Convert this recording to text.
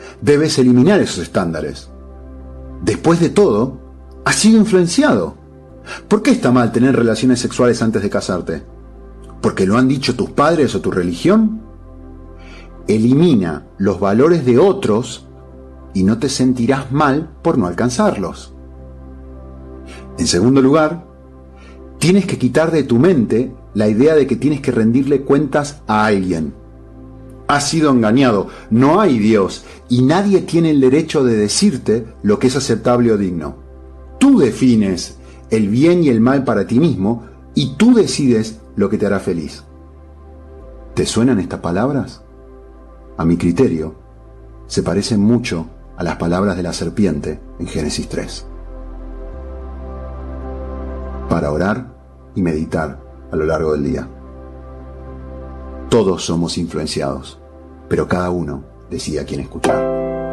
Debes eliminar esos estándares. Después de todo, has sido influenciado. ¿Por qué está mal tener relaciones sexuales antes de casarte? ¿Porque lo han dicho tus padres o tu religión? Elimina los valores de otros y no te sentirás mal por no alcanzarlos. En segundo lugar, tienes que quitar de tu mente la idea de que tienes que rendirle cuentas a alguien. Has sido engañado, no hay Dios y nadie tiene el derecho de decirte lo que es aceptable o digno. Tú defines el bien y el mal para ti mismo y tú decides lo que te hará feliz. ¿Te suenan estas palabras? A mi criterio, se parecen mucho a las palabras de la serpiente en Génesis 3. Para orar y meditar a lo largo del día. Todos somos influenciados, pero cada uno decide a quién escuchar.